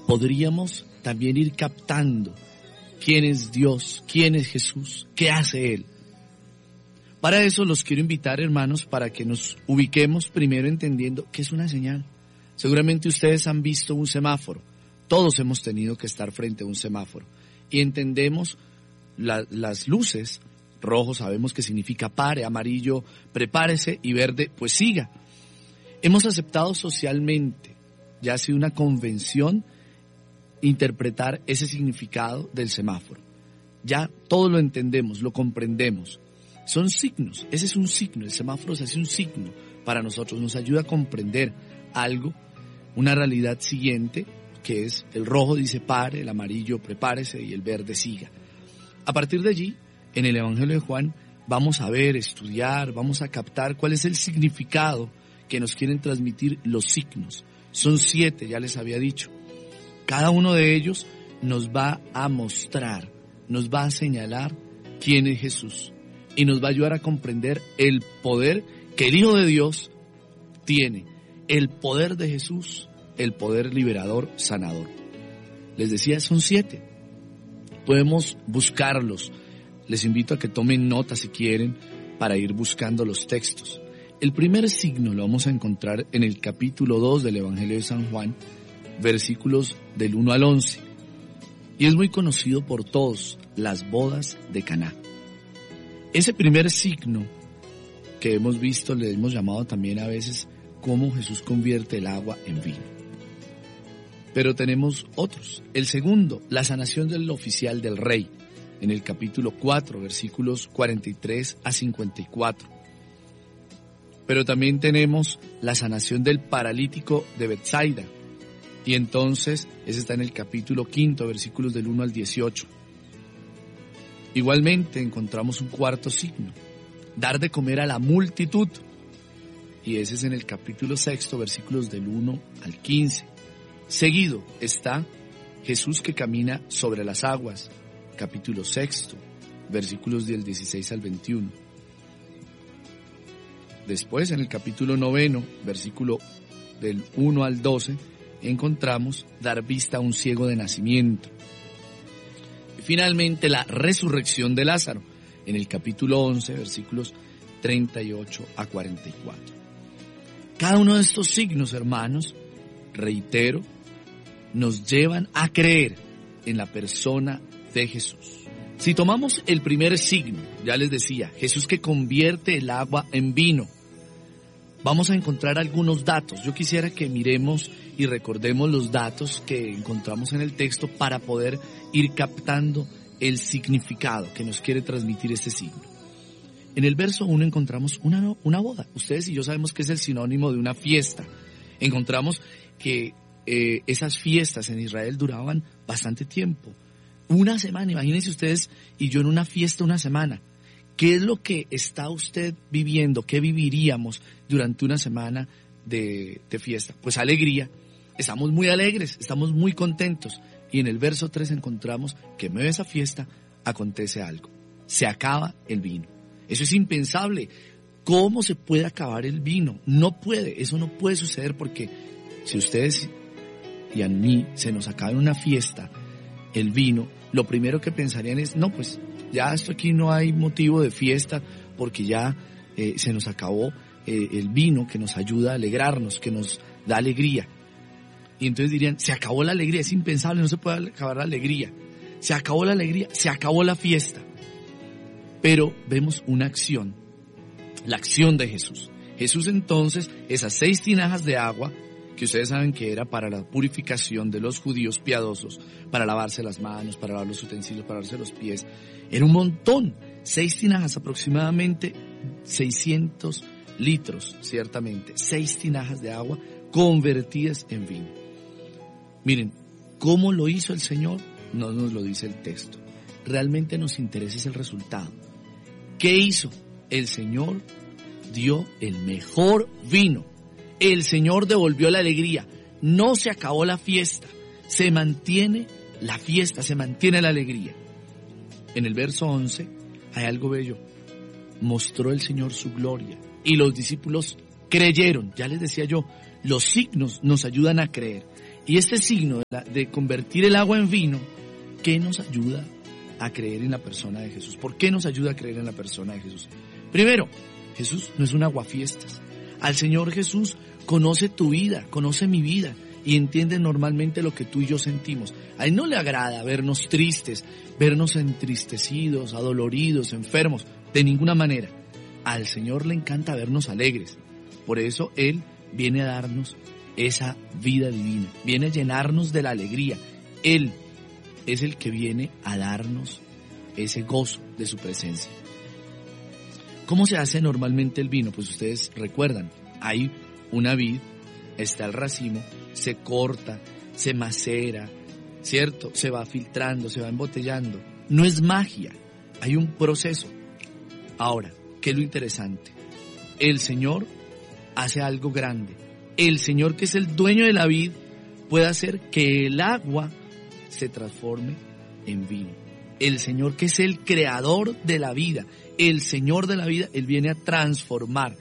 podríamos también ir captando quién es Dios, quién es Jesús, qué hace Él. Para eso los quiero invitar, hermanos, para que nos ubiquemos primero entendiendo qué es una señal. Seguramente ustedes han visto un semáforo. Todos hemos tenido que estar frente a un semáforo. Y entendemos las luces. Rojo sabemos que significa pare, amarillo prepárese y verde pues siga. Hemos aceptado socialmente, ya ha sido una convención, interpretar ese significado del semáforo. Ya todo lo entendemos, lo comprendemos. Son signos, ese es un signo, el semáforo se hace un signo para nosotros, nos ayuda a comprender algo, una realidad siguiente, que es el rojo dice pare, el amarillo prepárese y el verde siga. A partir de allí, en el Evangelio de Juan, vamos a ver, estudiar, vamos a captar cuál es el significado que nos quieren transmitir los signos. Son 7, ya les había dicho. Cada uno de ellos nos va a mostrar, nos va a señalar quién es Jesús y nos va a ayudar a comprender el poder que el Hijo de Dios tiene, el poder de Jesús, el poder liberador, sanador. Les decía, son 7. Podemos buscarlos. Les invito a que tomen nota si quieren para ir buscando los textos. El primer signo lo vamos a encontrar en el capítulo 2 del Evangelio de San Juan, versículos del 1 al 11. Y es muy conocido por todos, las bodas de Caná. Ese primer signo que hemos visto, le hemos llamado también a veces cómo Jesús convierte el agua en vino. Pero tenemos otros. El segundo, la sanación del oficial del rey, en el capítulo 4, versículos 43 a 54. Pero también tenemos la sanación del paralítico de Betsaida, y entonces ese está en el capítulo 5, versículos del 1 al 18. Igualmente encontramos un cuarto signo, dar de comer a la multitud, y ese es en el capítulo 6, versículos del 1 al 15. Seguido está Jesús que camina sobre las aguas, capítulo 6, versículos del 16 al 21. Después, en el capítulo 9, versículo del 1 al 12, encontramos dar vista a un ciego de nacimiento. Y finalmente, la resurrección de Lázaro, en el capítulo 11, versículos 38 a 44. Cada uno de estos signos, hermanos, reitero, nos llevan a creer en la persona de Jesús. Si tomamos el primer signo, ya les decía, Jesús que convierte el agua en vino, vamos a encontrar algunos datos. Yo quisiera que miremos y recordemos los datos que encontramos en el texto para poder ir captando el significado que nos quiere transmitir este signo. En el verso 1 encontramos una boda. Ustedes y yo sabemos que es el sinónimo de una fiesta. Encontramos que esas fiestas en Israel duraban bastante tiempo. Una semana, imagínense ustedes y yo en una fiesta una semana. ¿Qué es lo que está usted viviendo? ¿Qué viviríamos durante una semana de fiesta? Pues alegría. Estamos muy alegres, estamos muy contentos. Y en el verso 3 encontramos que en medio de esa fiesta acontece algo. Se acaba el vino. Eso es impensable. ¿Cómo se puede acabar el vino? No puede, eso no puede suceder porque si ustedes y a mí se nos acaba en una fiesta el vino, lo primero que pensarían es, no, pues ya esto aquí no hay motivo de fiesta porque ya se nos acabó el vino que nos ayuda a alegrarnos, que nos da alegría. Y entonces dirían, se acabó la alegría, es impensable, no se puede acabar la alegría. Se acabó la alegría, se acabó la fiesta. Pero vemos una acción, la acción de Jesús. Jesús entonces, esas 6 tinajas de agua, que ustedes saben que era para la purificación de los judíos piadosos, para lavarse las manos, para lavar los utensilios, para lavarse los pies, era un montón. 6 tinajas, aproximadamente 600 litros, ciertamente. 6 tinajas de agua convertidas en vino. Miren, ¿cómo lo hizo el Señor? No nos lo dice el texto. Realmente nos interesa es el resultado. ¿Qué hizo? El Señor dio el mejor vino. El Señor devolvió la alegría. No se acabó la fiesta. Se mantiene la fiesta, se mantiene la alegría. En el verso 11 hay algo bello. Mostró el Señor su gloria y los discípulos creyeron. Ya les decía yo, los signos nos ayudan a creer. Y este signo de convertir el agua en vino, ¿qué nos ayuda a creer en la persona de Jesús? ¿Por qué nos ayuda a creer en la persona de Jesús? Primero, Jesús no es un aguafiestas. Al Señor Jesús conoce tu vida, conoce mi vida y entiende normalmente lo que tú y yo sentimos. A Él no le agrada vernos tristes, vernos entristecidos, adoloridos, enfermos, de ninguna manera. Al Señor le encanta vernos alegres. Por eso Él viene a darnos esa vida divina, viene a llenarnos de la alegría. Él es el que viene a darnos ese gozo de su presencia. ¿Cómo se hace normalmente el vino? Pues ustedes recuerdan, hay una vid, está el racimo, se corta, se macera, ¿cierto? Se va filtrando, se va embotellando. No es magia, hay un proceso. Ahora, ¿qué es lo interesante? El Señor hace algo grande. El Señor, que es el dueño de la vid, puede hacer que el agua se transforme en vino. El Señor, que es el creador de la vida, el Señor de la vida, Él viene a transformar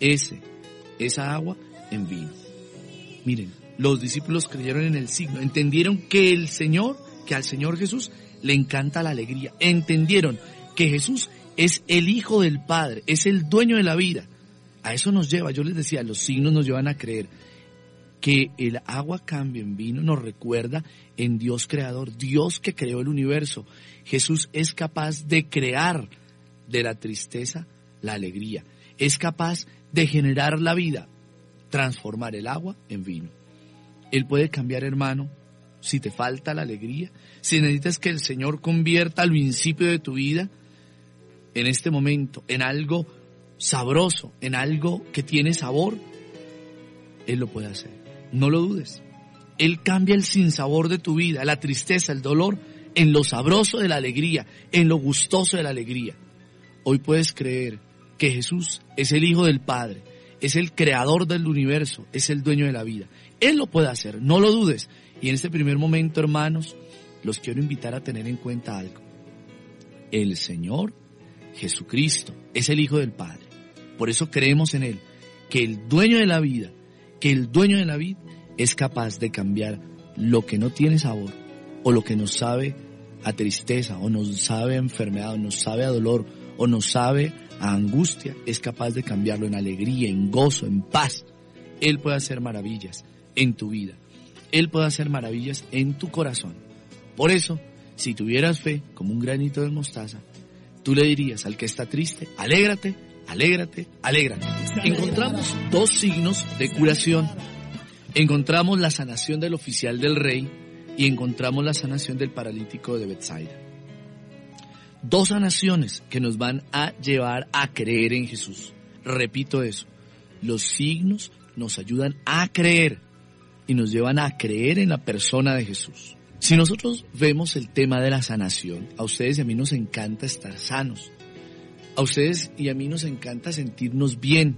esa agua en vino. Miren, los discípulos creyeron en el signo, entendieron que al Señor Jesús le encanta la alegría, entendieron que Jesús es el Hijo del Padre, es el dueño de la vida. A eso nos lleva, yo les decía, los signos nos llevan a creer que el agua cambie en vino, nos recuerda en Dios creador, Dios que creó el universo. Jesús es capaz de crear de la tristeza la alegría, es capaz de generar la vida, transformar el agua en vino. Él puede cambiar, hermano, si te falta la alegría, si necesitas que el Señor convierta al principio de tu vida, en este momento, en algo sabroso, en algo que tiene sabor, Él lo puede hacer. No lo dudes. Él cambia el sinsabor de tu vida, la tristeza, el dolor, en lo sabroso de la alegría, en lo gustoso de la alegría. Hoy puedes creer que Jesús es el Hijo del Padre, es el creador del universo, es el dueño de la vida. Él lo puede hacer, no lo dudes. Y en este primer momento, hermanos, los quiero invitar a tener en cuenta algo. El Señor Jesucristo es el Hijo del Padre. Por eso creemos en Él, que el dueño de la vida, que el dueño de la vida es capaz de cambiar lo que no tiene sabor, o lo que nos sabe a tristeza, o nos sabe a enfermedad, o nos sabe a dolor, o nos sabe a angustia, es capaz de cambiarlo en alegría, en gozo, en paz. Él puede hacer maravillas en tu vida. Él puede hacer maravillas en tu corazón. Por eso, si tuvieras fe como un granito de mostaza, tú le dirías al que está triste, alégrate, alégrate, alégrate. Encontramos dos signos de curación. Encontramos la sanación del oficial del rey y encontramos la sanación del paralítico de Betsaida. Dos sanaciones que nos van a llevar a creer en Jesús. Repito eso, los signos nos ayudan a creer y nos llevan a creer en la persona de Jesús. Si nosotros vemos el tema de la sanación, a ustedes y a mí nos encanta estar sanos. A ustedes y a mí nos encanta sentirnos bien.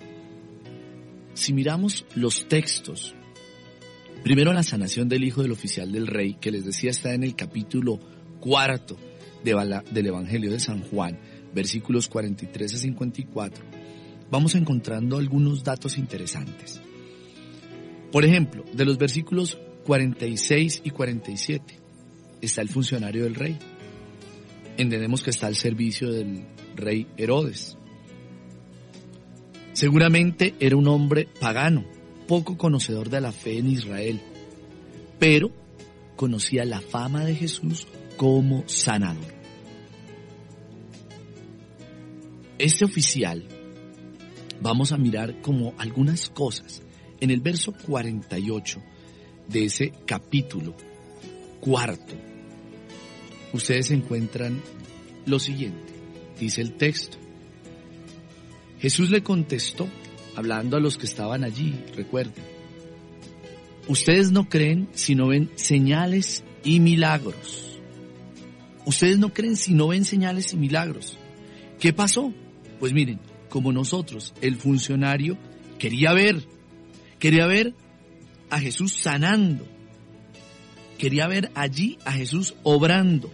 Si miramos los textos, primero la sanación del hijo del oficial del rey, que les decía está en el capítulo 4 del Evangelio de San Juan, versículos 43 a 54, vamos encontrando algunos datos interesantes. Por ejemplo, de los versículos 46 y 47 está el funcionario del rey. Entendemos que está al servicio del rey Herodes. Seguramente era un hombre pagano, poco conocedor de la fe en Israel, pero conocía la fama de Jesús como sanador. Este oficial, vamos a mirar como algunas cosas. En el verso 48 de ese capítulo 4, ustedes encuentran lo siguiente, dice el texto. Jesús le contestó, hablando a los que estaban allí, recuerden, ustedes no creen si no ven señales y milagros. Ustedes no creen si no ven señales y milagros. ¿Qué pasó? Pues miren, como nosotros, el funcionario quería ver a Jesús sanando, quería ver allí a Jesús obrando,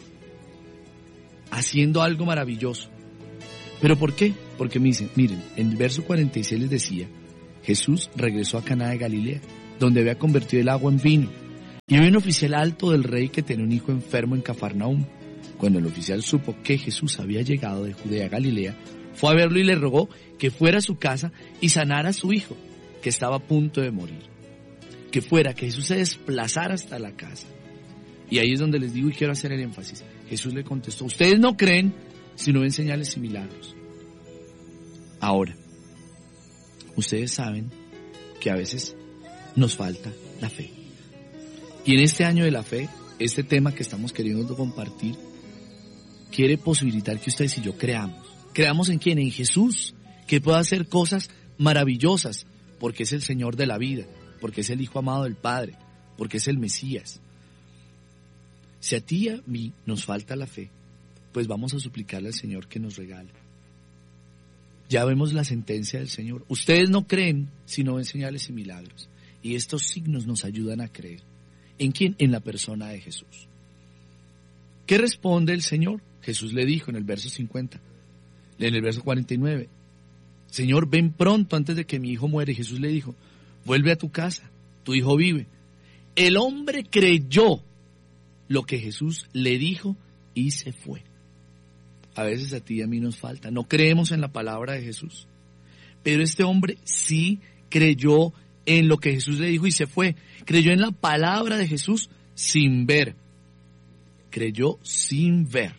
haciendo algo maravilloso. ¿Pero por qué? Porque miren, en el verso 46 les decía, Jesús regresó a Caná de Galilea donde había convertido el agua en vino. Y había un oficial alto del rey que tenía un hijo enfermo en Cafarnaúm. Cuando el oficial supo que Jesús había llegado de Judea a Galilea, fue a verlo y le rogó que fuera a su casa y sanara a su hijo, que estaba a punto de morir. Que Jesús se desplazara hasta la casa. Y ahí es donde les digo y quiero hacer el énfasis. Jesús le contestó: ustedes no creen si no ven señales y milagros. Ahora, ustedes saben que a veces nos falta la fe. Y en este año de la fe, este tema que estamos queriendo compartir quiere posibilitar que ustedes y yo creamos. ¿Creamos en quién? En Jesús, que puede hacer cosas maravillosas, porque es el Señor de la vida, porque es el Hijo amado del Padre, porque es el Mesías. Si a ti y a mí nos falta la fe, pues vamos a suplicarle al Señor que nos regale. Ya vemos la sentencia del Señor. Ustedes no creen si no ven señales y milagros. Y estos signos nos ayudan a creer. ¿En quién? En la persona de Jesús. ¿Qué responde el Señor? Jesús le dijo en el verso 50, en el verso 49, Señor, ven pronto antes de que mi hijo muere. Jesús le dijo, vuelve a tu casa, tu hijo vive. El hombre creyó lo que Jesús le dijo y se fue. A veces a ti y a mí nos falta, no creemos en la palabra de Jesús. Pero este hombre sí creyó en lo que Jesús le dijo y se fue. Creyó en la palabra de Jesús sin ver. Creyó sin ver.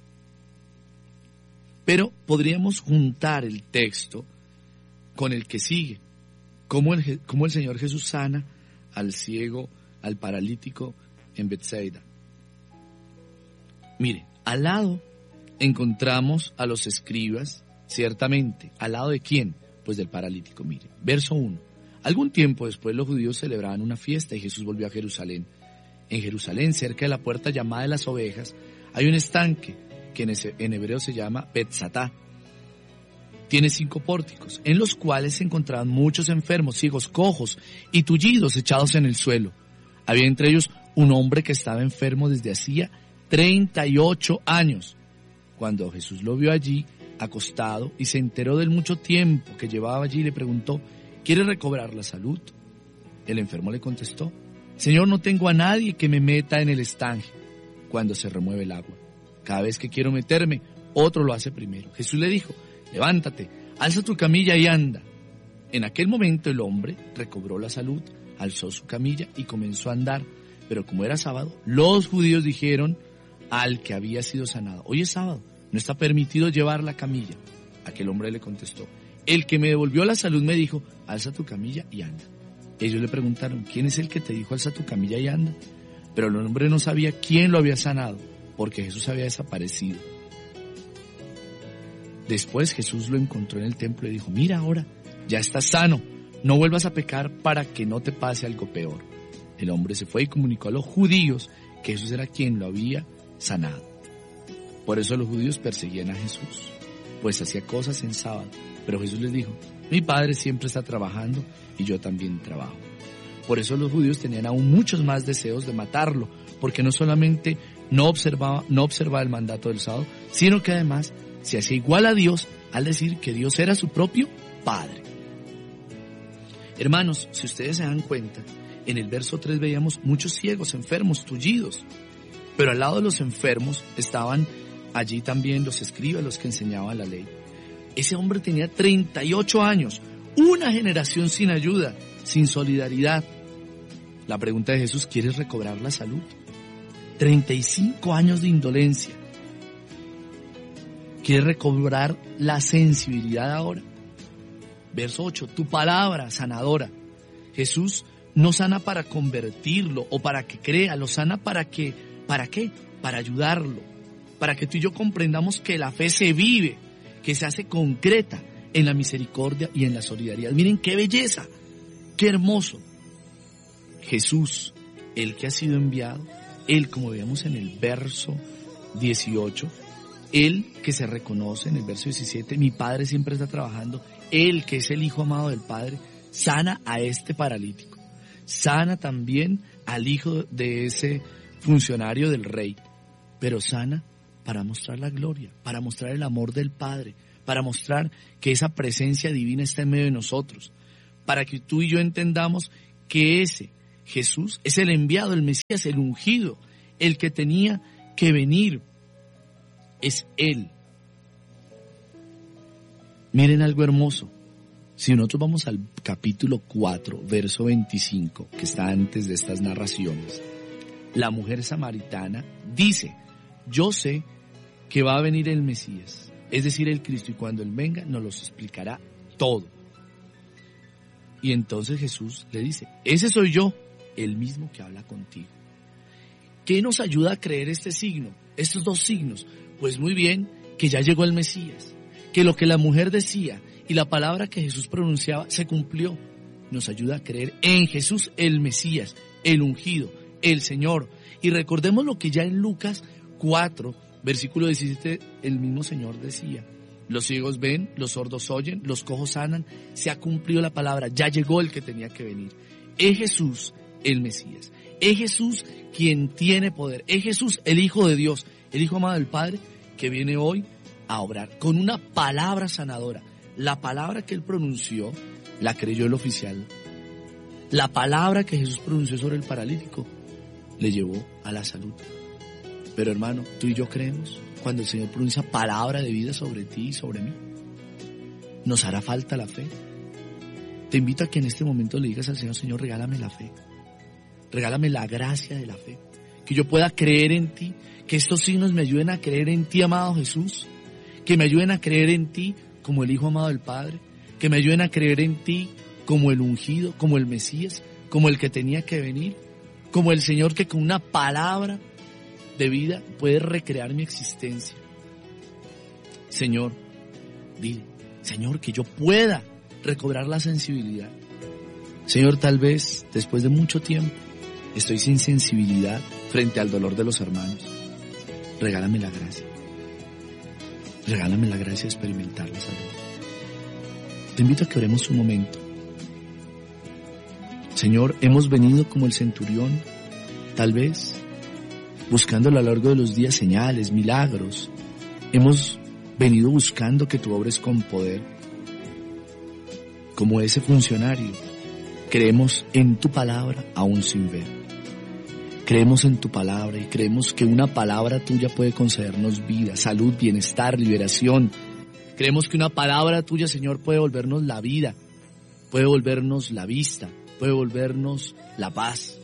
Pero podríamos juntar el texto con el que sigue. Cómo el Señor Jesús sana al ciego, al paralítico en Betsaida. Mire, al lado encontramos a los escribas, ciertamente. ¿Al lado de quién? Pues del paralítico. Mire, verso 1. Algún tiempo después los judíos celebraban una fiesta y Jesús volvió a Jerusalén. En Jerusalén, cerca de la puerta llamada de las ovejas, hay un estanque que en hebreo se llama Betzatá. Tiene 5 pórticos, en los cuales se encontraban muchos enfermos, ciegos, cojos y tullidos echados en el suelo. Había entre ellos un hombre que estaba enfermo desde hacía 38 años. Cuando Jesús lo vio allí, acostado, y se enteró del mucho tiempo que llevaba allí, le preguntó, ¿quiere recobrar la salud? El enfermo le contestó, Señor, no tengo a nadie que me meta en el estanque cuando se remueve el agua. Cada vez que quiero meterme, otro lo hace primero. Jesús le dijo, levántate, alza tu camilla y anda. En aquel momento el hombre recobró la salud, alzó su camilla y comenzó a andar. Pero como era sábado, los judíos dijeron al que había sido sanado, hoy es sábado, no está permitido llevar la camilla. Aquel hombre le contestó, el que me devolvió la salud me dijo, alza tu camilla y anda. Ellos le preguntaron, ¿quién es el que te dijo alza tu camilla y anda? Pero el hombre no sabía quién lo había sanado, porque Jesús había desaparecido. Después Jesús lo encontró en el templo y dijo, mira ahora, ya estás sano, no vuelvas a pecar para que no te pase algo peor. El hombre se fue y comunicó a los judíos que Jesús era quien lo había sanado. Por eso los judíos perseguían a Jesús, pues hacía cosas en sábado. Pero Jesús les dijo, mi Padre siempre está trabajando y yo también trabajo. Por eso los judíos tenían aún muchos más deseos de matarlo, porque no solamente no observaba el mandato del sábado, sino que además se hacía igual a Dios al decir que Dios era su propio Padre. Hermanos, si ustedes se dan cuenta, en el verso 3 veíamos muchos ciegos, enfermos, tullidos, pero al lado de los enfermos estaban allí también los escribas, los que enseñaban la ley. Ese hombre tenía 38 años, una generación sin ayuda, sin solidaridad. La pregunta de Jesús, ¿quieres recobrar la salud? 35 años de indolencia. ¿Quieres recobrar la sensibilidad ahora? Verso 8, tu palabra sanadora. Jesús no sana para convertirlo o para que crea, lo sana ¿para qué? Para ayudarlo, para que tú y yo comprendamos que la fe se vive, que se hace concreta en la misericordia y en la solidaridad. Miren qué belleza, qué hermoso. Jesús, el que ha sido enviado, él, como vemos en el verso 18, él que se reconoce en el verso 17, mi Padre siempre está trabajando, él que es el Hijo amado del Padre, sana a este paralítico, sana también al hijo de ese funcionario del rey, pero sana para mostrar la gloria, para mostrar el amor del Padre, para mostrar que esa presencia divina está en medio de nosotros, para que tú y yo entendamos que ese Jesús es el enviado, el Mesías, el ungido, el que tenía que venir. Es Él. Miren algo hermoso. Si nosotros vamos al capítulo 4, verso 25, que está antes de estas narraciones, la mujer samaritana dice: yo sé que va a venir el Mesías, es decir, el Cristo, y cuando Él venga nos los explicará todo. Y entonces Jesús le dice: ese soy yo, el mismo que habla contigo. ¿Qué nos ayuda a creer este signo, estos dos signos? Pues muy bien, que ya llegó el Mesías, que lo que la mujer decía y la palabra que Jesús pronunciaba se cumplió. Nos ayuda a creer en Jesús, el Mesías, el ungido, el Señor. Y recordemos lo que ya en Lucas 4, versículo 17, el mismo Señor decía: los ciegos ven, los sordos oyen, los cojos sanan. Se ha cumplido la palabra, ya llegó el que tenía que venir. Es Jesús el Mesías, es Jesús quien tiene poder, es Jesús el Hijo de Dios, el Hijo amado del Padre, que viene hoy a obrar con una palabra sanadora. La palabra que Él pronunció, la creyó el oficial. La palabra que Jesús pronunció sobre el paralítico le llevó a la salud. Pero hermano, tú y yo creemos cuando el Señor pronuncia palabra de vida sobre ti y sobre mí. ¿Nos hará falta la fe? Te invito a que en este momento le digas al Señor: Señor, regálame la fe. Regálame la gracia de la fe. Que yo pueda creer en ti. Que estos signos me ayuden a creer en ti, amado Jesús. Que me ayuden a creer en ti como el Hijo amado del Padre. Que me ayuden a creer en ti como el ungido, como el Mesías, como el que tenía que venir. Como el Señor que con una palabra de vida puede recrear mi existencia. Señor, dile: Señor, que yo pueda recobrar la sensibilidad. Señor, tal vez después de mucho tiempo estoy sin sensibilidad frente al dolor de los hermanos. Regálame la gracia. Regálame la gracia de experimentar la salud. Te invito a que oremos un momento. Señor, hemos venido como el centurión, tal vez buscando a lo largo de los días señales, milagros. Hemos venido buscando que tú obres con poder. Como ese funcionario, creemos en tu palabra aún sin ver. Creemos en tu palabra y creemos que una palabra tuya puede concedernos vida, salud, bienestar, liberación. Creemos que una palabra tuya, Señor, puede volvernos la vida, puede volvernos la vista, puede volvernos la paz.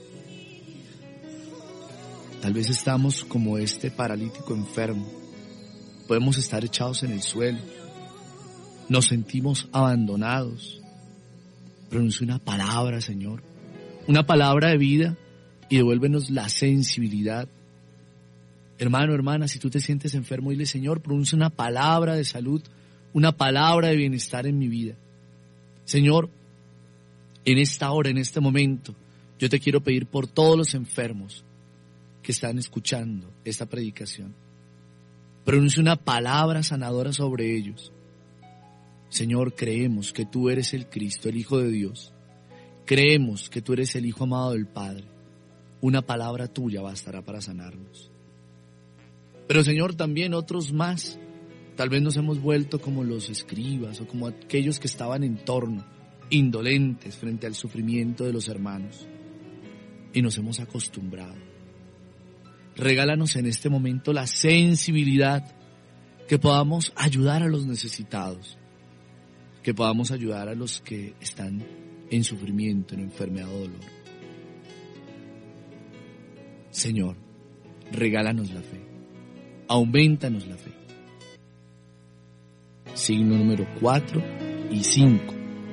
Tal vez estamos como este paralítico enfermo. Podemos estar echados en el suelo. Nos sentimos abandonados. Pronuncia una palabra, Señor. Una palabra de vida y devuélvenos la sensibilidad. Hermano, hermana, si tú te sientes enfermo, dile: Señor, pronuncia una palabra de salud, una palabra de bienestar en mi vida. Señor, en esta hora, en este momento, yo te quiero pedir por todos los enfermos que están escuchando esta predicación. Pronuncia una palabra sanadora sobre ellos. Señor, creemos que tú eres el Cristo, el Hijo de Dios. Creemos que tú eres el Hijo amado del Padre. Una palabra tuya bastará para sanarnos. Pero Señor, también otros más, tal vez nos hemos vuelto como los escribas o como aquellos que estaban en torno, indolentes frente al sufrimiento de los hermanos, y nos hemos acostumbrado. Regálanos en este momento la sensibilidad, que podamos ayudar a los necesitados, que podamos ayudar a los que están en sufrimiento, en enfermedad o dolor. Señor, regálanos la fe, aumentanos la fe. Signo número 4 y 5.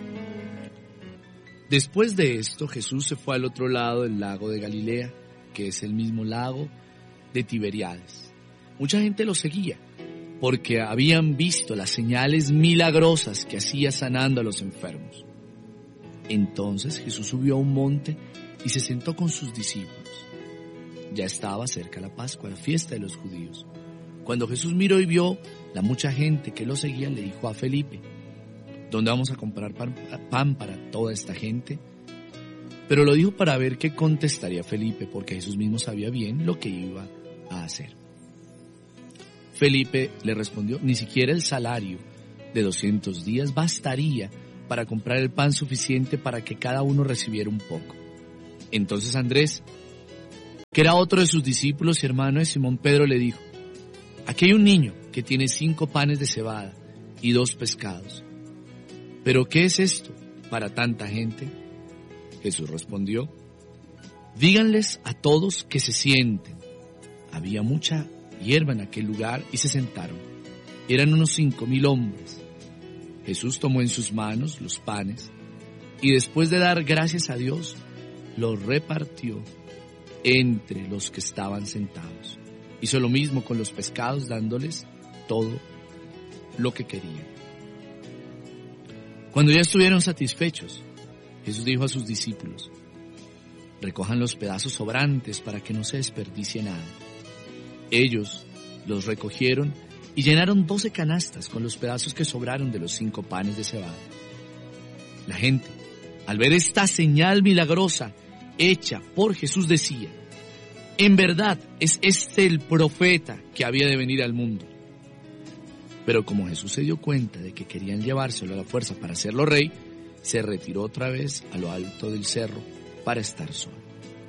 Después de esto, Jesús se fue al otro lado del lago de Galilea, que es el mismo lago de Tiberíades. Mucha gente lo seguía, porque habían visto las señales milagrosas que hacía sanando a los enfermos. Entonces Jesús subió a un monte y se sentó con sus discípulos. Ya estaba cerca la Pascua, la fiesta de los judíos. Cuando Jesús miró y vio la mucha gente que lo seguía, le dijo a Felipe: ¿dónde vamos a comprar pan para toda esta gente? Pero lo dijo para ver qué contestaría Felipe, porque Jesús mismo sabía bien lo que iba a hacer. Felipe le respondió: ni siquiera el salario de 200 días bastaría para comprar el pan suficiente para que cada uno recibiera un poco. Entonces Andrés, que era otro de sus discípulos y hermano de Simón Pedro, le dijo: aquí hay un niño que tiene 5 panes de cebada y 2 pescados. ¿Pero qué es esto para tanta gente? Jesús respondió: díganles a todos que se sienten. Había mucha hierba en aquel lugar y se sentaron. Eran unos 5,000 hombres. Jesús tomó en sus manos los panes y después de dar gracias a Dios, los repartió entre los que estaban sentados. Hizo lo mismo con los pescados, dándoles todo lo que querían. Cuando ya estuvieron satisfechos, Jesús dijo a sus discípulos: recojan los pedazos sobrantes para que no se desperdicie nada. Ellos los recogieron y llenaron 12 canastas con los pedazos que sobraron de los 5 panes de cebada. La gente, al ver esta señal milagrosa hecha por Jesús, decía: en verdad es este el profeta que había de venir al mundo. Pero como Jesús se dio cuenta de que querían llevárselo a la fuerza para hacerlo rey, se retiró otra vez a lo alto del cerro para estar solo.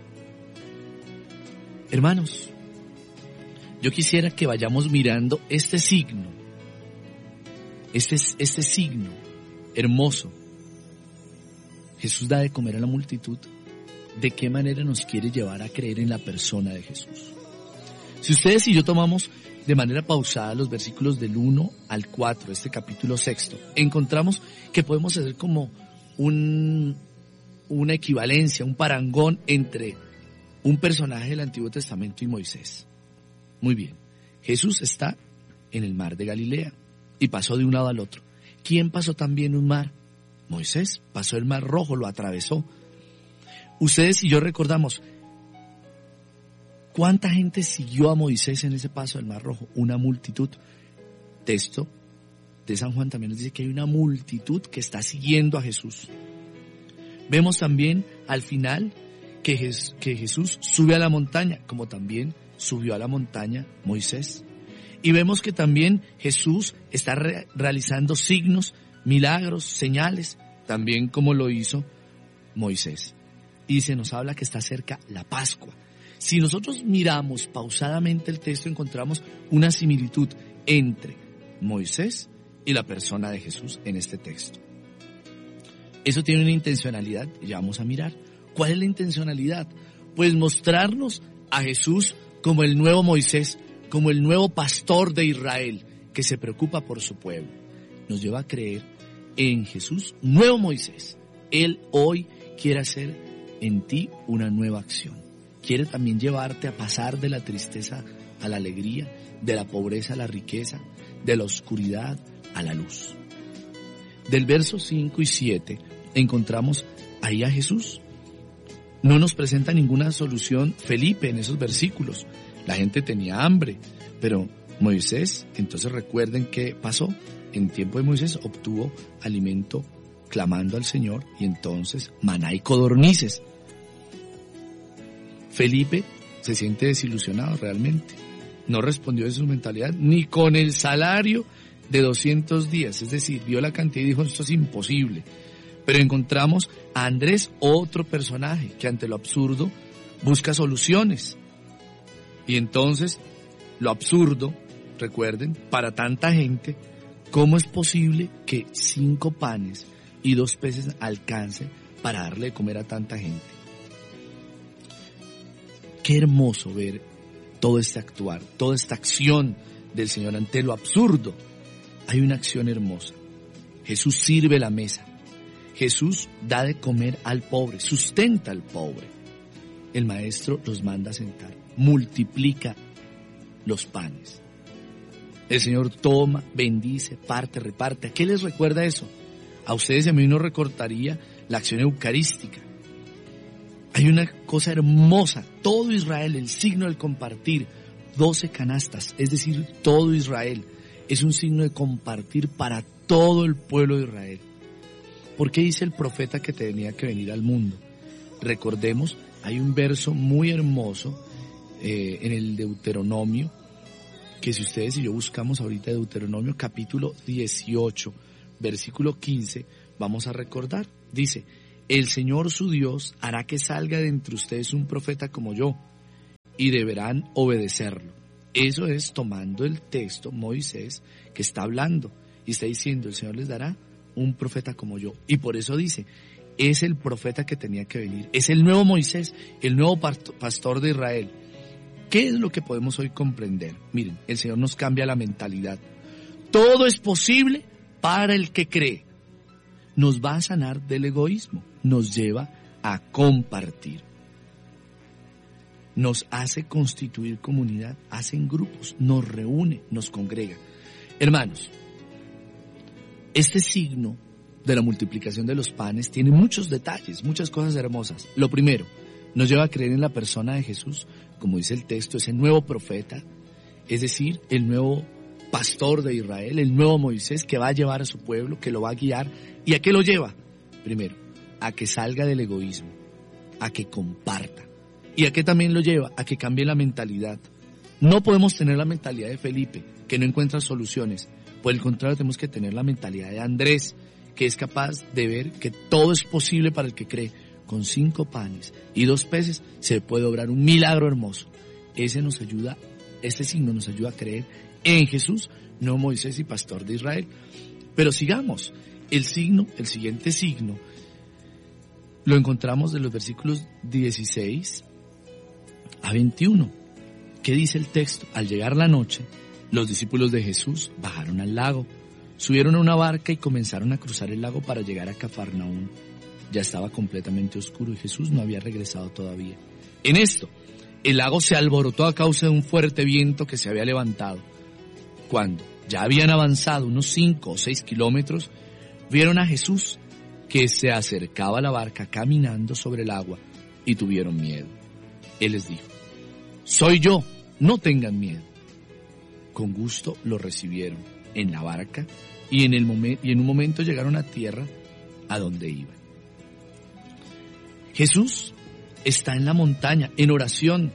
Hermanos, yo quisiera que vayamos mirando este signo, este signo hermoso. Jesús da de comer a la multitud. ¿De qué manera nos quiere llevar a creer en la persona de Jesús? Si ustedes y yo tomamos de manera pausada los versículos del 1 al 4, este capítulo 6, encontramos que podemos hacer como una equivalencia, un parangón entre un personaje del Antiguo Testamento y Moisés. Muy bien, Jesús está en el mar de Galilea y pasó de un lado al otro. ¿Quién pasó también un mar? Moisés pasó el mar Rojo, lo atravesó. Ustedes y yo recordamos, ¿cuánta gente siguió a Moisés en ese paso del mar Rojo? Una multitud. Texto de San Juan también nos dice que hay una multitud que está siguiendo a Jesús. Vemos también al final que Jesús sube a la montaña, como también subió a la montaña Moisés. Y vemos que también Jesús está realizando signos, milagros, señales, también como lo hizo Moisés. Y se nos habla que está cerca la Pascua. Si nosotros miramos pausadamente el texto, encontramos una similitud entre Moisés y la persona de Jesús en este texto. Eso tiene una intencionalidad, y ya vamos a mirar. ¿Cuál es la intencionalidad? Pues mostrarnos a Jesús como el nuevo Moisés, como el nuevo pastor de Israel, que se preocupa por su pueblo. Nos lleva a creer en Jesús, nuevo Moisés. Él hoy quiere hacer en ti una nueva acción. Quiere también llevarte a pasar de la tristeza a la alegría, de la pobreza a la riqueza, de la oscuridad a la luz. Del verso 5 y 7 encontramos ahí a Jesús. No nos presenta ninguna solución Felipe en esos versículos. La gente tenía hambre, pero Moisés, entonces recuerden qué pasó. En tiempo de Moisés obtuvo alimento clamando al Señor, y entonces maná y codornices. Felipe se siente desilusionado realmente. No respondió de su mentalidad ni con el salario de 200 días. Es decir, vio la cantidad y dijo: esto es imposible. Pero encontramos a Andrés, otro personaje que ante lo absurdo busca soluciones. Y entonces, lo absurdo, recuerden, para tanta gente, ¿cómo es posible que 5 panes y 2 peces alcance para darle de comer a tanta gente? Qué hermoso ver todo este actuar, toda esta acción del Señor ante lo absurdo. Hay una acción hermosa. Jesús sirve la mesa. Jesús da de comer al pobre, sustenta al pobre. El Maestro los manda a sentar, multiplica los panes. El Señor toma, bendice, parte, reparte. ¿A qué les recuerda eso? A ustedes y a mí nos recordaría la acción eucarística. Hay una cosa hermosa, todo Israel, el signo del compartir, 12 canastas, es decir, todo Israel, es un signo de compartir para todo el pueblo de Israel. ¿Por qué dice el profeta que tenía que venir al mundo? Recordemos, hay un verso muy hermoso en el Deuteronomio, que si ustedes y yo buscamos ahorita Deuteronomio capítulo 18, versículo 15, vamos a recordar. Dice, el Señor su Dios hará que salga de entre ustedes un profeta como yo, y deberán obedecerlo. Eso es tomando el texto Moisés que está hablando, y está diciendo, el Señor les dará un profeta como yo. Y por eso dice, es el profeta que tenía que venir, es el nuevo Moisés, el nuevo pastor de Israel. ¿Qué es lo que podemos hoy comprender? Miren, el Señor nos cambia la mentalidad. Todo es posible para el que cree. Nos va a sanar del egoísmo, nos lleva a compartir. Nos hace constituir comunidad, hacen grupos, nos reúne, nos congrega. Hermanos, este signo de la multiplicación de los panes tiene muchos detalles, muchas cosas hermosas. Lo primero, nos lleva a creer en la persona de Jesús, como dice el texto, ese nuevo profeta, es decir, el nuevo pastor de Israel, el nuevo Moisés que va a llevar a su pueblo, que lo va a guiar. ¿Y a qué lo lleva? Primero, a que salga del egoísmo, a que comparta. ¿Y a qué también lo lleva? A que cambie la mentalidad. No podemos tener la mentalidad de Felipe, que no encuentra soluciones. Por el contrario, tenemos que tener la mentalidad de Andrés, que es capaz de ver que todo es posible para el que cree. Con 5 panes y 2 peces se puede obrar un milagro hermoso. Este signo nos ayuda a creer en Jesús, no Moisés y pastor de Israel. Pero sigamos, el siguiente signo, lo encontramos de los versículos 16 a 21. ¿Qué dice el texto? Al llegar la noche, los discípulos de Jesús bajaron al lago, subieron a una barca y comenzaron a cruzar el lago para llegar a Cafarnaúm. Ya estaba completamente oscuro y Jesús no había regresado todavía. En esto, el lago se alborotó a causa de un fuerte viento que se había levantado. Cuando ya habían avanzado unos 5 o 6 kilómetros, vieron a Jesús que se acercaba a la barca caminando sobre el agua y tuvieron miedo. Él les dijo, soy yo, no tengan miedo. Con gusto lo recibieron en la barca y en un momento llegaron a tierra a donde iban. Jesús está en la montaña, en oración.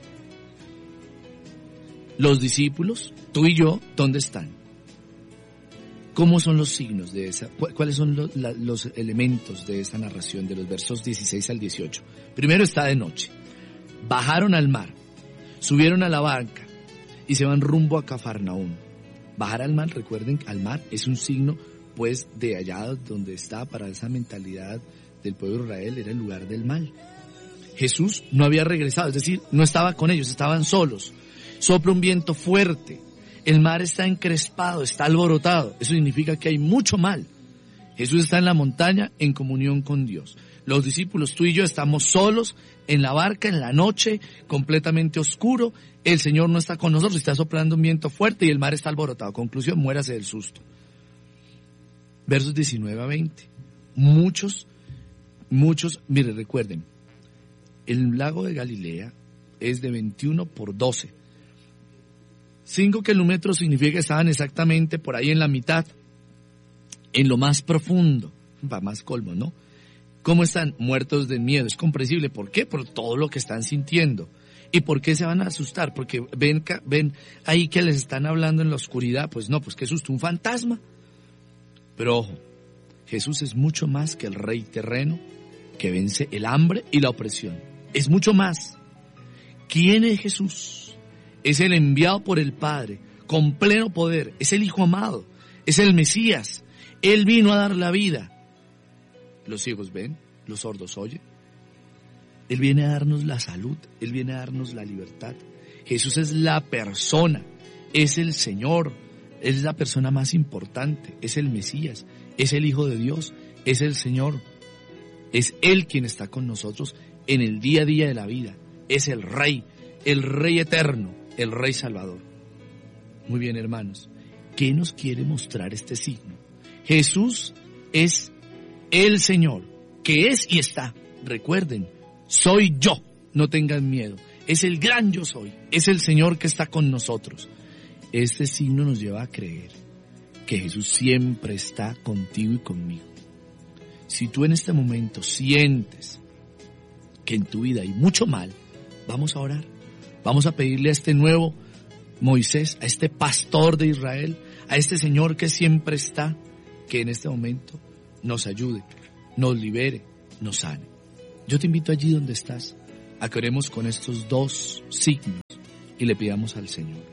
Los discípulos, tú y yo, ¿dónde están? ¿Cómo son los signos de esa? ¿Cuáles son los elementos de esa narración de los versos 16 al 18? Primero, está de noche. Bajaron al mar, subieron a la barca y se van rumbo a Cafarnaúm. Bajar al mar, recuerden, al mar es un signo, pues, de allá donde está, para esa mentalidad del pueblo de Israel, era el lugar del mal. Jesús no había regresado, es decir, no estaba con ellos, estaban solos. Sopla un viento fuerte, el mar está encrespado, está alborotado, eso significa que hay mucho mal. Jesús está en la montaña en comunión con Dios. Los discípulos, tú y yo, estamos solos en la barca, en la noche, completamente oscuro. El Señor no está con nosotros, está soplando un viento fuerte y el mar está alborotado. Conclusión, muérase del susto. Versos 19 a 20. Muchos, mire, recuerden, el lago de Galilea es de 21 por 12. 5 kilómetros significa que estaban exactamente por ahí en la mitad, en lo más profundo, para más colmo, ¿no? ¿Cómo están? Muertos de miedo. Es comprensible. ¿Por qué? Por todo lo que están sintiendo. ¿Y por qué se van a asustar? Porque ven ahí que les están hablando en la oscuridad. Pues no, pues qué susto, un fantasma. Pero ojo, Jesús es mucho más que el rey terreno que vence el hambre y la opresión. Es mucho más. ¿Quién es Jesús? Es el enviado por el Padre, con pleno poder. Es el Hijo amado. Es el Mesías. Él vino a dar la vida. Los ciegos ven, los sordos oyen. Él viene a darnos la salud, Él viene a darnos la libertad. Jesús es la persona, es el Señor, es la persona más importante, es el Mesías, es el Hijo de Dios, es el Señor. Es Él quien está con nosotros en el día a día de la vida. Es el Rey eterno, el Rey Salvador. Muy bien, hermanos, ¿qué nos quiere mostrar este signo? Jesús es el Señor, que es y está. Recuerden, soy yo, no tengan miedo. Es el gran yo soy, es el Señor que está con nosotros. Este signo nos lleva a creer que Jesús siempre está contigo y conmigo. Si tú en este momento sientes que en tu vida hay mucho mal, vamos a orar. Vamos a pedirle a este nuevo Moisés, a este pastor de Israel, a este Señor que siempre está, que en este momento nos ayude, nos libere, nos sane. Yo te invito allí donde estás, a que oremos con estos dos signos y le pidamos al Señor.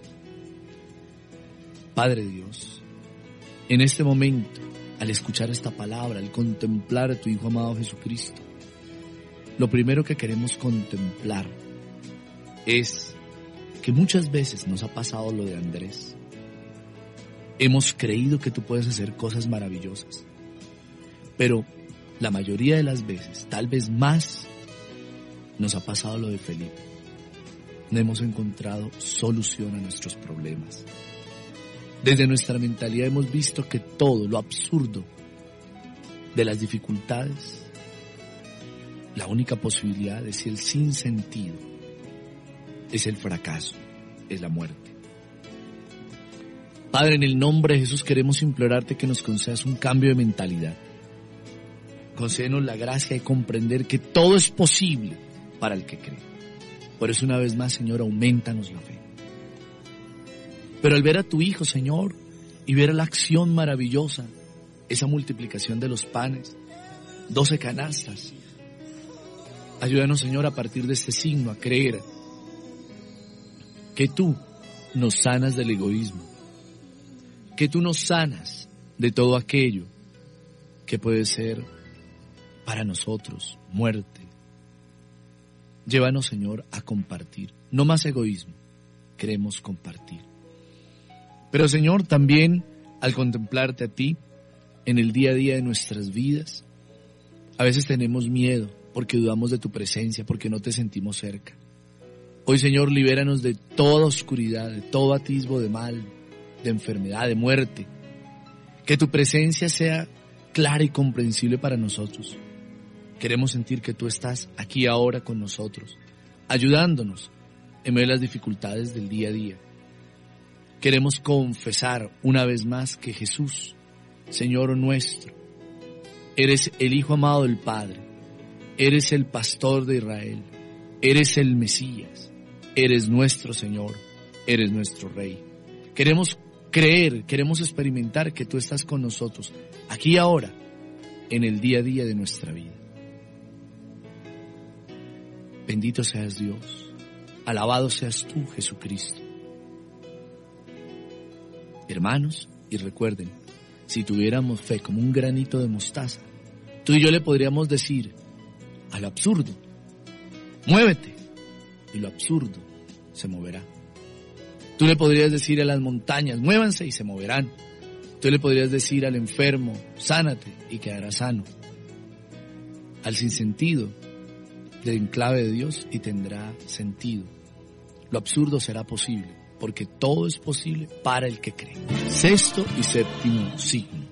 Padre Dios, en este momento, al escuchar esta palabra, al contemplar a tu Hijo amado Jesucristo, lo primero que queremos contemplar es que muchas veces nos ha pasado lo de Andrés. Hemos creído que tú puedes hacer cosas maravillosas, pero la mayoría de las veces, tal vez más, nos ha pasado lo de Felipe. No hemos encontrado solución a nuestros problemas. Desde nuestra mentalidad hemos visto que todo lo absurdo de las dificultades, la única posibilidad es el sinsentido, es el fracaso, es la muerte. Padre, en el nombre de Jesús queremos implorarte que nos concedas un cambio de mentalidad. Concédenos la gracia de comprender que todo es posible para el que cree. Por eso una vez más, Señor, aumentanos la fe. Pero al ver a tu Hijo, Señor, y ver la acción maravillosa, esa multiplicación de los panes, 12 canastas, ayúdanos, Señor, a partir de este signo, a creer que tú nos sanas del egoísmo, que tú nos sanas de todo aquello que puede ser para nosotros muerte. Llévanos, Señor, a compartir, no más egoísmo, queremos compartir. Pero, Señor, también al contemplarte a ti en el día a día de nuestras vidas, a veces tenemos miedo porque dudamos de tu presencia, porque no te sentimos cerca. Hoy, Señor, libéranos de toda oscuridad, de todo atisbo de mal, de enfermedad, de muerte. Que tu presencia sea clara y comprensible para nosotros. Queremos sentir que tú estás aquí ahora con nosotros, ayudándonos en medio de las dificultades del día a día. Queremos confesar una vez más que Jesús, Señor nuestro, eres el Hijo amado del Padre, eres el Pastor de Israel, eres el Mesías, eres nuestro Señor, eres nuestro Rey. Queremos creer, queremos experimentar que tú estás con nosotros, aquí y ahora, en el día a día de nuestra vida. Bendito seas Dios, alabado seas tú, Jesucristo. Hermanos, y recuerden, si tuviéramos fe como un granito de mostaza, tú y yo le podríamos decir a lo absurdo, muévete, y lo absurdo se moverá. Tú le podrías decir a las montañas, muévanse y se moverán. Tú le podrías decir al enfermo, sánate y quedará sano. Al sinsentido, del enclave de Dios y tendrá sentido. Lo absurdo será posible, porque todo es posible para el que cree. Sexto y séptimo signo.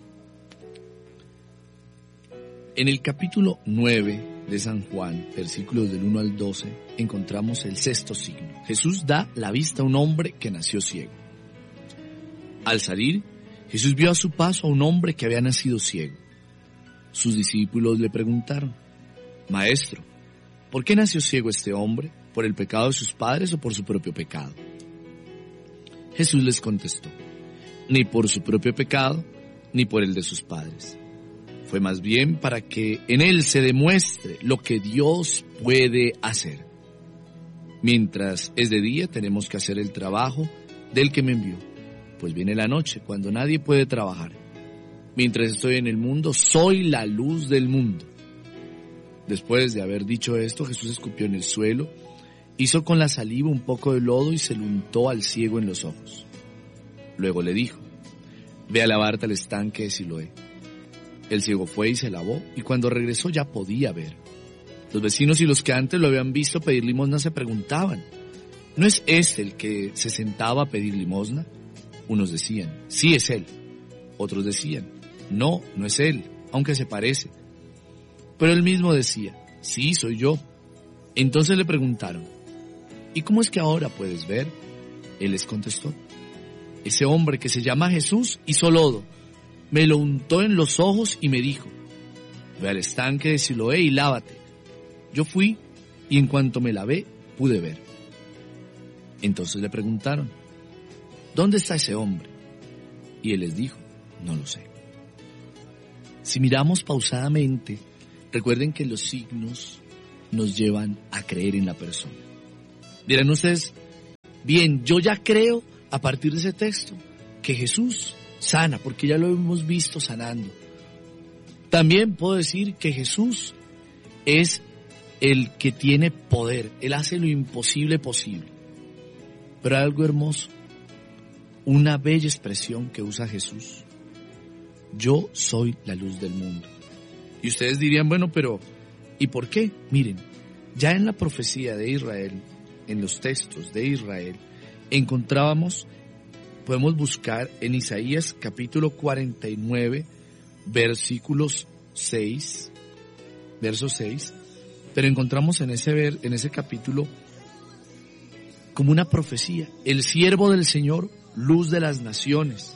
En el capítulo 9 de San Juan, versículos del 1 al 12, encontramos el sexto signo. Jesús da la vista a un hombre que nació ciego. Al salir, Jesús vio a su paso a un hombre que había nacido ciego. Sus discípulos le preguntaron, Maestro, ¿por qué nació ciego este hombre? ¿Por el pecado de sus padres o por su propio pecado? Jesús les contestó, ni por su propio pecado, ni por el de sus padres. Fue más bien para que en él se demuestre lo que Dios puede hacer. Mientras es de día, tenemos que hacer el trabajo del que me envió, pues viene la noche, cuando nadie puede trabajar. Mientras estoy en el mundo, soy la luz del mundo. Después de haber dicho esto, Jesús escupió en el suelo, hizo con la saliva un poco de lodo y se lo untó al ciego en los ojos. Luego le dijo, ve a lavarte al estanque de Siloé. El ciego fue y se lavó, y cuando regresó ya podía ver. Los vecinos y los que antes lo habían visto pedir limosna se preguntaban, ¿no es este el que se sentaba a pedir limosna? Unos decían, sí es él. Otros decían, no, no es él, aunque se parece. Pero él mismo decía, sí, soy yo. Entonces le preguntaron, ¿y cómo es que ahora puedes ver? Él les contestó, ese hombre que se llama Jesús hizo lodo, me lo untó en los ojos y me dijo, ve al estanque de Siloé y lávate. Yo fui y en cuanto me lavé pude ver. Entonces le preguntaron, ¿dónde está ese hombre? Y él les dijo, no lo sé. Si miramos pausadamente, recuerden que los signos nos llevan a creer en la persona. Dirán ustedes, bien, yo ya creo a partir de ese texto que Jesús sana, porque ya lo hemos visto sanando. También puedo decir que Jesús es el que tiene poder, Él hace lo imposible posible. Pero hay algo hermoso, una bella expresión que usa Jesús: yo soy la luz del mundo. Y ustedes dirían, bueno, pero ¿y por qué? Miren, ya en la profecía de Israel, en los textos de Israel, podemos buscar en Isaías capítulo 49, verso 6, pero encontramos en ese capítulo como una profecía: el siervo del Señor, luz de las naciones.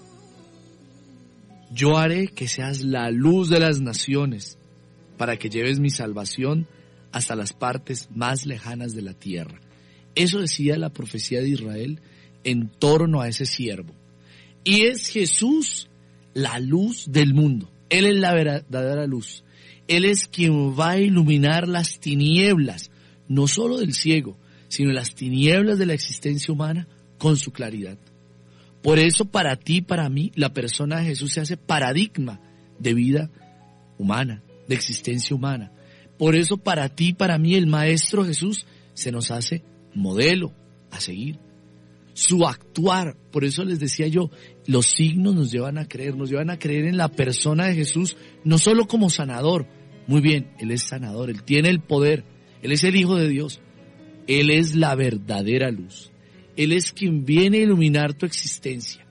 Yo haré que seas la luz de las naciones, para que lleves mi salvación hasta las partes más lejanas de la tierra. Eso decía la profecía de Israel en torno a ese siervo. Y es Jesús la luz del mundo. Él es la verdadera luz. Él es quien va a iluminar las tinieblas, no solo del ciego, sino las tinieblas de la existencia humana con su claridad. Por eso para ti y para mí la persona de Jesús se hace paradigma de vida humana, de existencia humana. Por eso para ti y para mí el Maestro Jesús se nos hace modelo a seguir. Su actuar, por eso les decía yo, los signos nos llevan a creer en la persona de Jesús, no solo como sanador. Muy bien, Él es sanador, Él tiene el poder, Él es el Hijo de Dios, Él es la verdadera luz. Él es quien viene a iluminar tu existencia.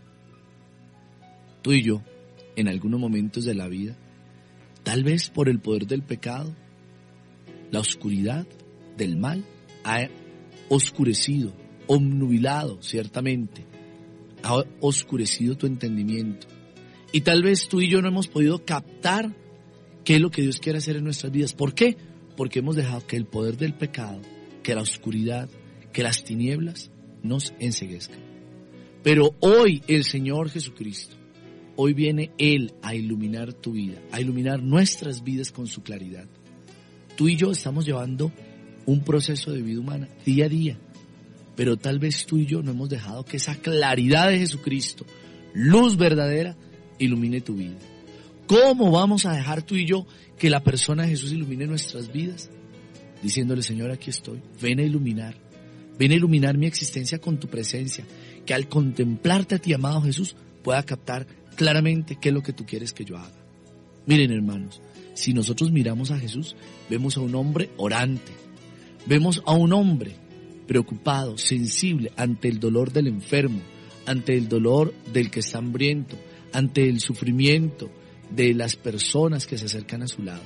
Tú y yo, en algunos momentos de la vida, tal vez por el poder del pecado, la oscuridad del mal ha oscurecido, obnubilado, ciertamente, ha oscurecido tu entendimiento. Y tal vez tú y yo no hemos podido captar qué es lo que Dios quiere hacer en nuestras vidas. ¿Por qué? Porque hemos dejado que el poder del pecado, que la oscuridad, que las tinieblas nos enceguezcan. Pero hoy el Señor Jesucristo, hoy viene Él a iluminar tu vida, a iluminar nuestras vidas con su claridad. Tú y yo estamos llevando un proceso de vida humana día a día, pero tal vez tú y yo no hemos dejado que esa claridad de Jesucristo, luz verdadera, ilumine tu vida. ¿Cómo vamos a dejar tú y yo que la persona de Jesús ilumine nuestras vidas? Diciéndole, Señor, aquí estoy, ven a iluminar mi existencia con tu presencia, que al contemplarte a ti, amado Jesús, pueda captar claramente qué es lo que tú quieres que yo haga. Miren, hermanos, si nosotros miramos a Jesús, vemos a un hombre orante, vemos a un hombre preocupado, sensible ante el dolor del enfermo, ante el dolor del que está hambriento, ante el sufrimiento de las personas que se acercan a su lado.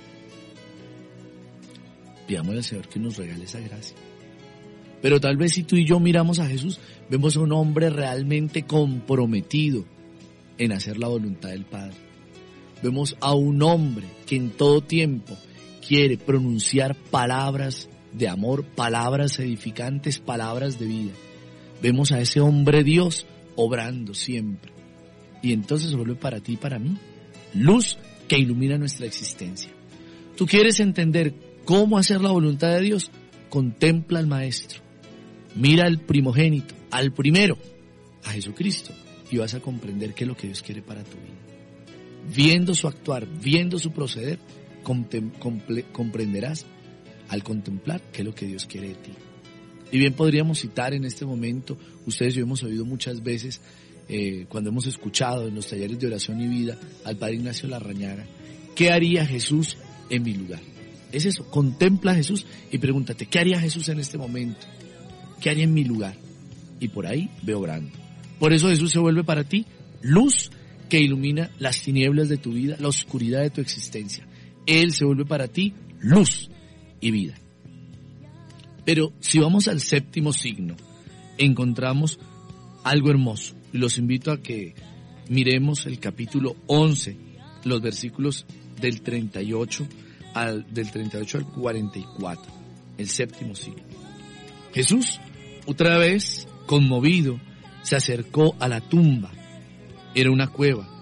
Pidámosle al Señor que nos regale esa gracia. Pero tal vez si tú y yo miramos a Jesús, vemos a un hombre realmente comprometido en hacer la voluntad del Padre. Vemos a un hombre que en todo tiempo quiere pronunciar palabras de amor, palabras edificantes, palabras de vida. Vemos a ese hombre Dios obrando siempre. Y entonces se vuelve para ti y para mí luz que ilumina nuestra existencia. ¿Tú quieres entender cómo hacer la voluntad de Dios? Contempla al Maestro. Mira al primogénito, al primero, a Jesucristo, y vas a comprender qué es lo que Dios quiere para tu vida. Viendo su actuar, viendo su proceder, comprenderás al contemplar qué es lo que Dios quiere de ti. Y bien podríamos citar en este momento, ustedes y yo hemos oído muchas veces, cuando hemos escuchado en los talleres de oración y vida al Padre Ignacio Larrañaga, ¿qué haría Jesús en mi lugar? Es eso, contempla a Jesús y pregúntate, ¿qué haría Jesús en este momento? ¿Qué haría en mi lugar? Y por ahí ve obrando. Por eso Jesús se vuelve para ti luz que ilumina las tinieblas de tu vida, la oscuridad de tu existencia. Él se vuelve para ti luz y vida. Pero si vamos al séptimo signo, encontramos algo hermoso. Y los invito a que miremos el capítulo 11, los versículos del 38 al 44, el séptimo signo. Jesús, otra vez conmovido, se acercó a la tumba. Era una cueva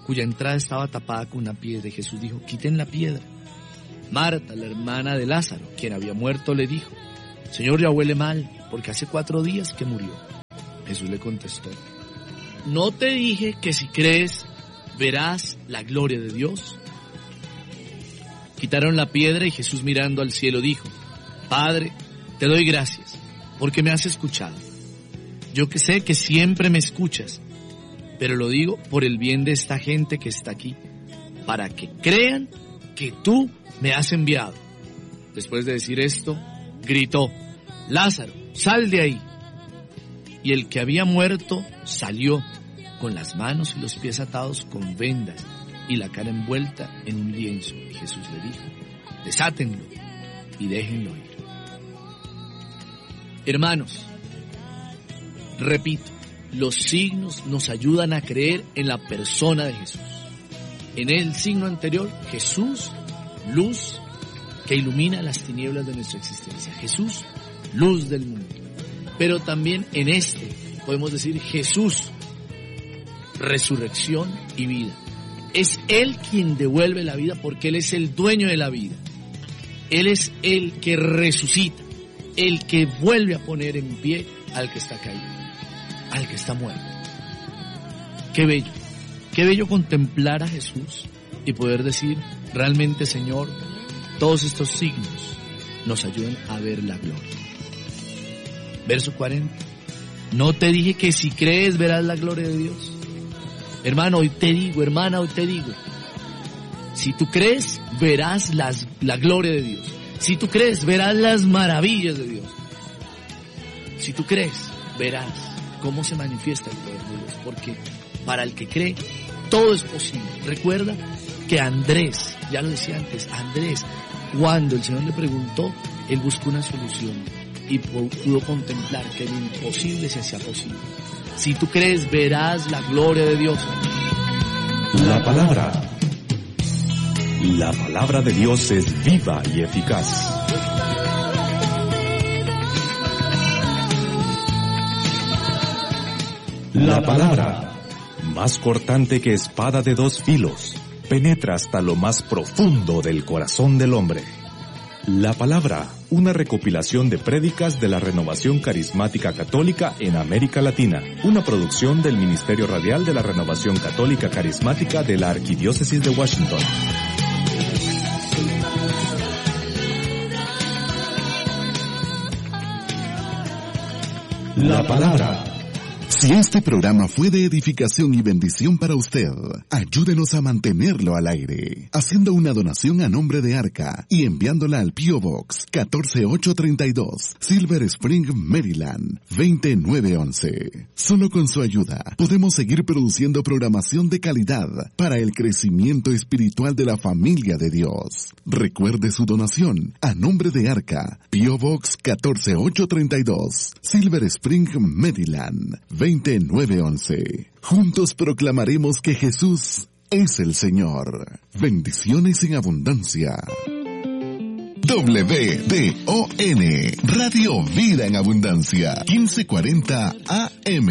cuya entrada estaba tapada con una piedra, y Jesús dijo: quiten la piedra. Marta, la hermana de Lázaro, quien había muerto, le dijo: Señor, ya huele mal, porque hace 4 días que murió. Jesús le contestó: ¿no te dije que si crees verás la gloria de Dios? Quitaron la piedra y Jesús, mirando al cielo, dijo: Padre, te doy gracias porque me has escuchado. Yo que sé que siempre me escuchas, pero lo digo por el bien de esta gente que está aquí, para que crean que tú me has enviado. Después de decir esto, gritó: Lázaro, sal de ahí. Y el que había muerto salió, con las manos y los pies atados con vendas y la cara envuelta en un lienzo. Y Jesús le dijo: desátenlo y déjenlo ir. Hermanos, repito, los signos nos ayudan a creer en la persona de Jesús. En el signo anterior, Jesús, luz que ilumina las tinieblas de nuestra existencia. Jesús, luz del mundo. Pero también en este podemos decir Jesús, resurrección y vida. Es Él quien devuelve la vida, porque Él es el dueño de la vida. Él es el que resucita, el que vuelve a poner en pie al que está caído, al que está muerto. Qué bello contemplar a Jesús y poder decir: realmente, Señor, todos estos signos nos ayudan a ver la gloria. Verso 40. ¿No te dije que si crees verás la gloria de Dios? Hermano, hoy te digo, hermana, hoy te digo, si tú crees, verás la gloria de Dios. Si tú crees, verás las maravillas de Dios. Si tú crees, verás cómo se manifiesta el poder de Dios, porque para el que cree, todo es posible. Recuerda que Andrés, ya lo decía antes, Andrés, cuando el Señor le preguntó, él buscó una solución y pudo contemplar que lo imposible se hacía posible. Si tú crees, verás la gloria de Dios. La palabra de Dios es viva y eficaz. La palabra, más cortante que espada de 2 filos, penetra hasta lo más profundo del corazón del hombre. La palabra, una recopilación de prédicas de la Renovación Carismática Católica en América Latina, una producción del Ministerio Radial de la Renovación Católica Carismática de la Arquidiócesis de Washington. La palabra. Si este programa fue de edificación y bendición para usted, ayúdenos a mantenerlo al aire, haciendo una donación a nombre de Arca y enviándola al P.O. Box 14832, Silver Spring, Maryland, 20911. Solo con su ayuda podemos seguir produciendo programación de calidad para el crecimiento espiritual de la familia de Dios. Recuerde su donación a nombre de Arca, P.O. Box 14832, Silver Spring, Maryland, 20911. Juntos proclamaremos que Jesús es el Señor. Bendiciones en abundancia. WDON, Radio Vida en Abundancia, 1540 AM.